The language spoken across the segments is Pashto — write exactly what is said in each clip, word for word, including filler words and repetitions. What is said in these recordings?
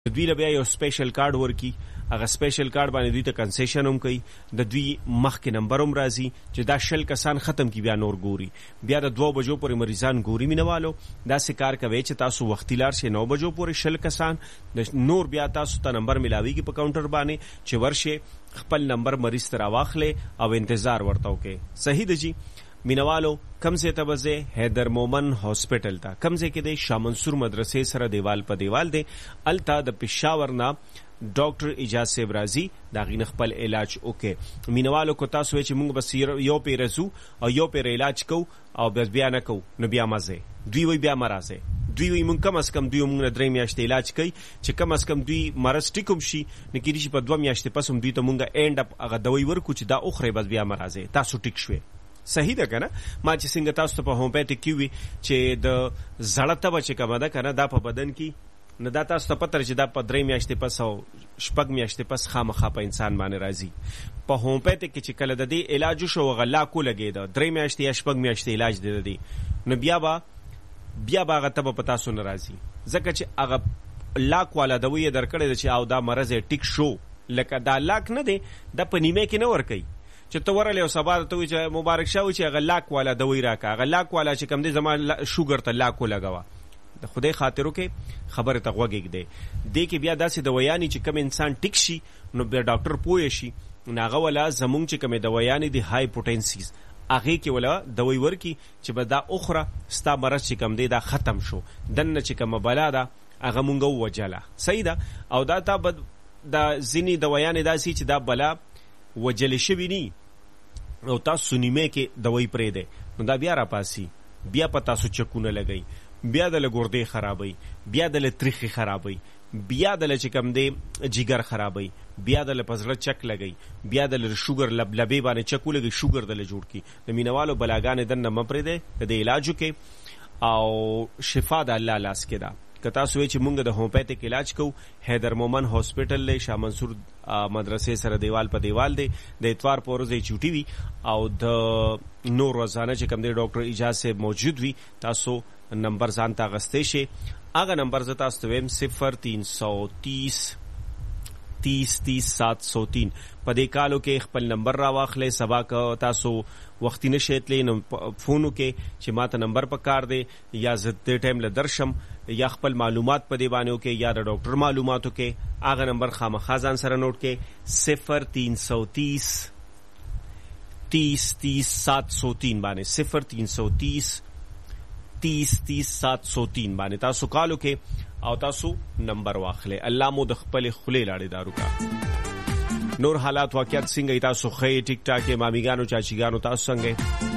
دوی له بیا یو سپیشل کارت ورکي، هغه سپیشل کارت باندې دوی ته کنسیشن هم کوي، د دوی مخکې نمبر هم راځي چې دا شل کسان ختم کی بیا نور ګوري، بیا د دوه بجو پورې مریضان ګوري. مینوالو داسې کار کوي چې تاسو وختي لاړ شئ، نو بجو پورې شل کسان د نور بیا تاسو ته نمبر ملاویږي په کاونټر باندې چې ورشه خپل نمبر مریض ته راواخلې او انتظار ورته وکړي. صحیح ده جی. مینوالو کم ځای ته به ځئ؟ حیدر مومن هاسپټل ته. کم ځای کې دی؟ شاه منصور مدرسې سره دیوال په دیوال دی. هلته د پېښور نه ډاکټر اجاز صاحب راځي، د هغې نه خپل علاج وکړي. مینوالو که تاسو وایئ چې موږ بس یو پیره ځو او یو پیره علاج کوو او بس بیا نه کوو، نو بیا مه ځئ. دوی وایي بیا مه راځئ. دوی وایي موږ کم از کم دوی موږ نه درې میاشتې علاج کوي چې کم از کم دوی مرض ټیک هم شي، نو کېدای شي په دوه میاشتې پس هم دوی ته موږ اینډ اپ هغه دوی ورکړو چې دا وخورئ، بس بیا مه راځئ، تاسو ټیک شوئ. صحیح ده که نه؟ ما چې څنګه تاسو ته په هومیوپیتیک کې وي چې د زړه تبه چې کومه ده که نه، دا په بدن کې، نو دا تاسو ته پته چې دا په درې میاشتې پس او شپږ میاشتې پس خامخا په انسان باندې راځي. په هومیوپیتیک کې چې کله د دې علاج وشو هغه لاک ولګېده، درې میاشتې یا شپږ میاشتې علاج دی د دې، نو بیا به بیا به هغه تبه په تاسو نه راځي، ځکه چې هغه لاک والا دوی یې درکړی ده چې او دا مرض یې ټیک شو. لکه دا لاک نه دی، دا په نیمه کې نه ورکوي چې ته ورلی او سبا ته وایي چې مبارک شاه وایي چې هغه لاک والا دوی راکړه، هغه لاک والا چې کوم دی زما شوګر ته لاک ولګوه. د خدای خاطر وکړې، خبرې ته غوږ ایږدئ. دې کې بیا داسې دویانې چې کوم انسان ټیک شي نو بیا ډاکټر پوه شي، نو هغه ولا زمونږ چې کومې دویانې دي های پوټنسیز، هغې کې ولا دوی ورکي چې به دا اخره ستا مرض چې کوم دی دا ختم شو، دننه چې کومه بلا ده هغه مونږ ووجله. صحیح ده. او دا تا به دا ځینې دویانې داسې چې دا بلا وجلې شوي ني او تاسو نیمه کې دوی پرېږدئ، نو دا بیا راپاسي، بیا په تاسو چکونه لګئ، بیا د له ګردې خرابوي، بیا د له تریخې خرابوي، بیا د له چې کوم دی جګر خرابوي، بیا د له په زړه چک لګئ، بیا د له شوګر لب لبې باندې چک ولګئ، شوګر د له جوړ کړي. د مینوالو بلاګانې دننه مه پرېږدئ، د دې علاج وکړئ او شفا د الله لاس کې ده. که تاسو وایئ چې مونږ د هومیوپیتیک علاج کوو، حیدر مومن هاسپټل دی، شاه منصور مدرسې سره دیوال په دیوال دی، د اتوار په ورځ یې چوټي وي او د نور روزانه چې کوم دی ډاکټر اجاز صاحب موجود وي. تاسو نمبر ځان ته اخیستی شئ. هغه نمبر زه تاسو ته وایم صفر تین سو تیس تیس تیس سات سو تین. په دې کالو کې خپل نمبر راواخلئ. سبا که تاسو وختي نشئ تللی نو فون وکړئ چې ما ته نمبر په کار دی، یا زه دې ټایم له درشم، یا خپل معلومات په دې باندې وکړئ، یا د ډاکټر معلومات وکړئ. هغه نمبر خامخا ځان سره نوٹ کړئ، صفر تین سو تیس تیس تیس سات سو تین باندې، صفر تین سو تیس تیس تیس سات سو تین باندې تاسو کال وکړئ او تاسو نمبر واخلئ. الله مو د خپلې خولې لاړې دارو کا. نور حالات واقعیت څنګه تاسو ښه ټیک ټاک یې؟ مامیګانو چاچیګانو تاسو څنګه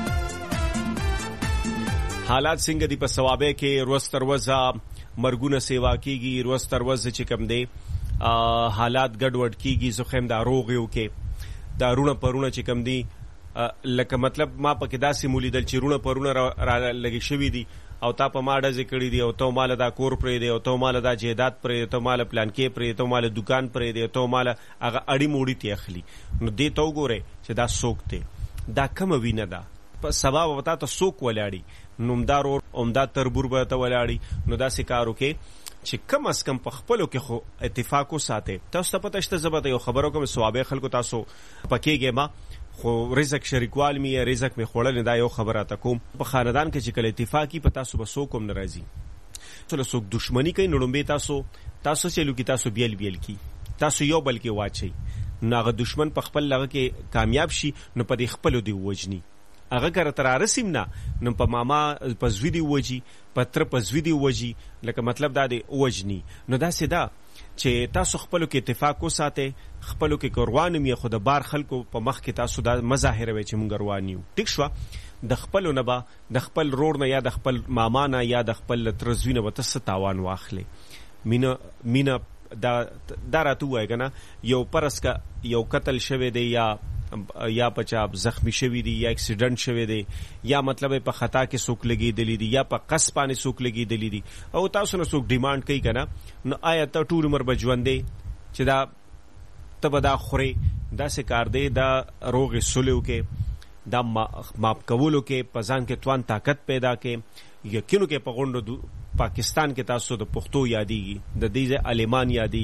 حالات څنګه دي؟ په ثوابه کې روز تر ورځه مرګونه سیوا کیږي، روز تر ورځه چې کوم دی حالات ګډوډ کیږي. زه خو هم دا روغ یو کې دا رونه پرونه چې کوم دی، لکه مطلب ما پکې داسې مولیدل چې رونه پرونه را لګې شوي دي او تا په ما ډزې کړي دي او ته ماله دا کور پرېږدې او ته ماله دا جایداد پرېږدې، ته ماله پلانکې پرېږدې، ته ماله دوکان پرېږدې، ته ماله هغه اړي موړي ته اخلي. نو دې ته وګورئ چې دا څوک دی، دا کومه وینه ده، په سبا به تا ته څوک ولاړي، نومدار اور عمده تربور به ته ولاړي. نو داسې کار وکړئ چې کم از کم په خپلو کې خو اتفاق وساتئ. تاسو ته پته شته زه به یو خبره وکړم، ثوابه خلکو تاسو پکېږئ ما، خو رزق شریکوال می یا رزق می خوړل دا یو خبره تا کوم. په خاندان کې چې کله اتفاقی په تاسو به څوک هم ناراضي، څو له څوک دښمنی کوي، نو لومبې تاسو تاسو چې لو کې تاسو بیل بیل کی، تاسو یو بل کې واچي، نو هغه دښمن په خپل لغه کې کامیاب شي، نو په دې خپل دی وجني. هغه کر تر رسیم نه، نو په ماما په زوی دی وجي، په تر په زوی دی وجي، لکه مطلب دا دی وجني. نو دا سیدا چې تاسو خپلو کې اتفاق وساتئ، خپلو کې روان یې، خو د بار خلکو په مخ کې تاسو دا مظاهره وي چې مونږ روان یو. ټیک شوه؟ د خپلو نه به د خپل رور نه یا د خپل ماما نه یا د خپل تر زوی نه به ته څه تاوان واخلې. مینه مینه دا دا راته ووایه که نه، یو پرس که یو قتل شوی دی یا یا په چا زخمی شوی دی یا اکسیډنټ شوی دی یا مطلب په خطا کې څوک لګېدلی دی یا په قص باندې څوک لګېدلی دی او تاسو نه څوک ډیمانډ کوي که نه، نو آیا ته ټول عمر به ژوندی چې دا ته به دا خورې؟ داسې کار دی. دا روغې سولې وکړې، دا ماپ کولو کې په ځان کې توان طاقت پیدا کې، یقینو کې په غونډو پاکستان کې تاسو د پښتو یادېږي، د دې ځای المان یادېږي.